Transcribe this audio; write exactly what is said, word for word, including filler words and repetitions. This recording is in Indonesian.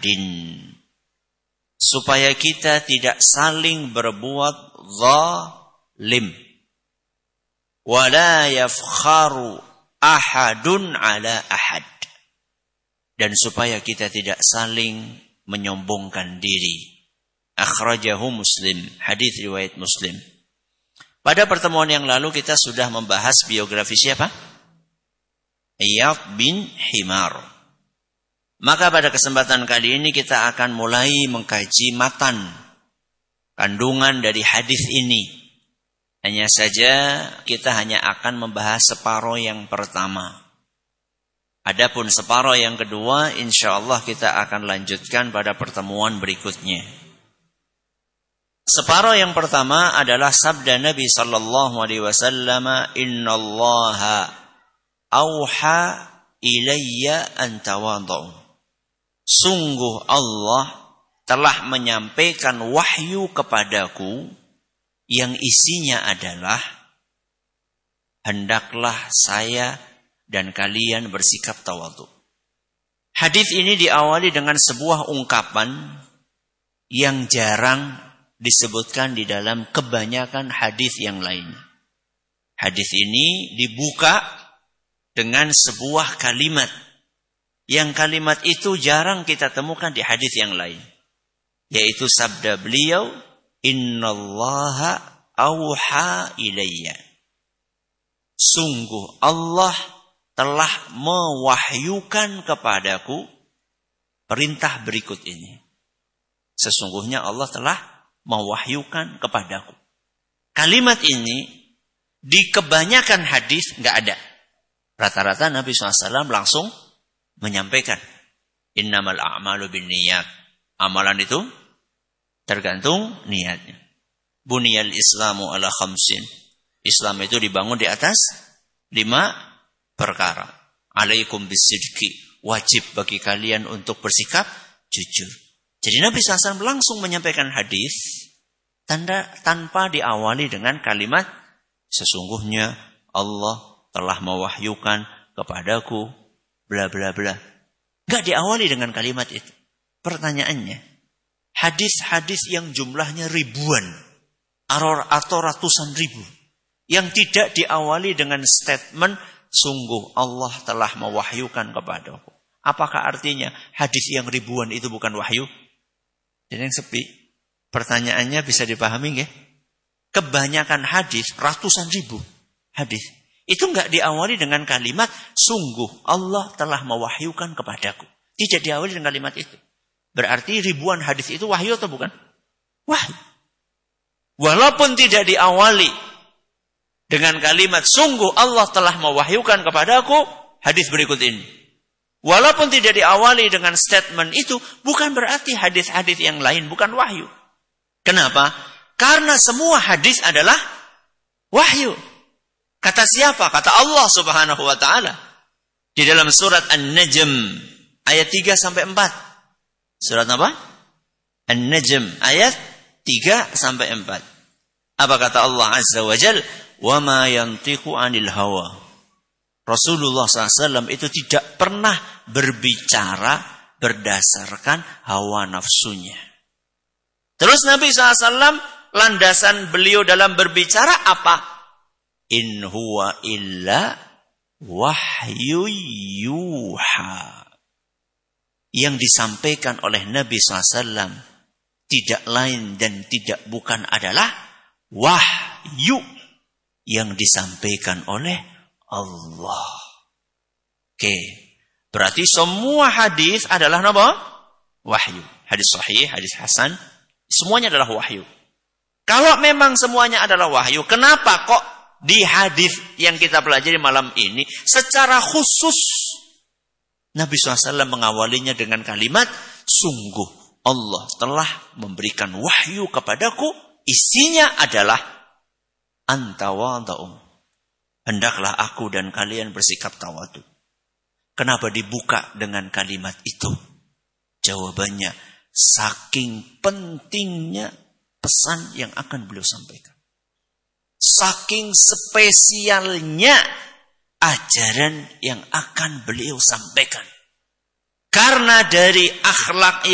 ahadin. Supaya kita tidak saling berbuat zalim. Wala yafkharu ahadun ala ahad. Dan supaya kita tidak saling menyombongkan diri. Akhrajahu Muslim. Hadis riwayat Muslim. Pada pertemuan yang lalu kita sudah membahas biografi siapa? Iyad bin Himar. Maka pada kesempatan kali ini kita akan mulai mengkaji matan kandungan dari hadis ini. Hanya saja kita hanya akan membahas separuh yang pertama. Adapun separuh yang kedua, insya Allah kita akan lanjutkan pada pertemuan berikutnya. Separuh yang pertama adalah sabda Nabi sallallahu alaihi wasallam, "Innallaha auha ilayya an tawadhu." Sungguh Allah telah menyampaikan wahyu kepadaku yang isinya adalah hendaklah saya dan kalian bersikap tawadhu. Hadis ini diawali dengan sebuah ungkapan yang jarang disebutkan di dalam kebanyakan hadis yang lain. Hadis ini dibuka dengan sebuah kalimat. Yang kalimat itu jarang kita temukan di hadis yang lain. Yaitu sabda beliau, "Innallaha auha ilayya." Sungguh Allah telah mewahyukan kepadaku perintah berikut ini. Sesungguhnya Allah telah mewahyukan kepadaku. Kalimat ini di kebanyakan hadis enggak ada. Rata-rata Nabi shallallahu alaihi wasallam langsung menyampaikan, innamal a'malu binniyat. Amalan itu tergantung niatnya. Buniyal Islamu ala khamsin. Islam itu dibangun di atas lima perkara. Alaikum bisidqi. Wajib bagi kalian untuk bersikap jujur. Jadi Nabi shallallahu alaihi wasallam langsung menyampaikan hadis tanda tanpa diawali dengan kalimat, sesungguhnya Allah telah mewahyukan kepadaku bla bla bla. Enggak diawali dengan kalimat itu. Pertanyaannya, hadis-hadis yang jumlahnya ribuan atau ratusan ribu yang tidak diawali dengan statement sungguh Allah telah mewahyukan kepadaku. Apakah artinya hadis yang ribuan itu bukan wahyu? Dan yang sepi. Pertanyaannya bisa dipahami nggih? Kebanyakan hadis ratusan ribu hadis itu enggak diawali dengan kalimat sungguh Allah telah mewahyukan kepadaku. Tidak diawali dengan kalimat itu. Berarti ribuan hadis itu wahyu atau bukan? Wahyu. Walaupun tidak diawali dengan kalimat sungguh Allah telah mewahyukan kepadaku hadis berikut ini. Walaupun tidak diawali dengan statement itu, bukan berarti hadis-hadis yang lain bukan wahyu. Kenapa? Karena semua hadis adalah wahyu. Kata siapa? Kata Allah Subhanahu wa taala. Di dalam surat An-Najm ayat tiga sampai empat. Surat apa? An-Najm ayat tiga sampai empat. Apa kata Allah Azza wa Jalla? "Wa ma yantiqu 'anil hawa." Rasulullah shallallahu alaihi wasallam itu tidak pernah berbicara berdasarkan hawa nafsunya. Terus Nabi shallallahu alaihi wasallam landasan beliau dalam berbicara apa? In huwa illa wahyu yuha. Yang disampaikan oleh Nabi shallallahu alaihi wasallam tidak lain dan tidak bukan adalah wahyu yang disampaikan oleh Allah. Oke, berarti semua hadis adalah apa? Wahyu. Hadis sahih, hadis hasan, semuanya adalah wahyu. Kalau memang semuanya adalah wahyu, kenapa kok di hadis yang kita pelajari malam ini secara khusus Nabi shallallahu alaihi wasallam mengawalinya dengan kalimat sungguh Allah telah memberikan wahyu kepadaku, isinya adalah antawadhu. Hendaklah aku dan kalian bersikap tawadhu. Kenapa dibuka dengan kalimat itu? Jawabannya, saking pentingnya pesan yang akan beliau sampaikan. Saking spesialnya ajaran yang akan beliau sampaikan. Karena dari akhlak